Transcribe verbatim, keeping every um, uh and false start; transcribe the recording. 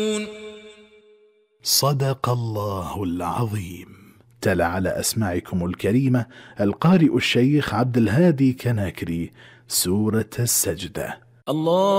صدق الله العظيم. تلا على أسماعكم الكريمة القارئ الشيخ عبد الهادي كناكري سورة السجدة. الله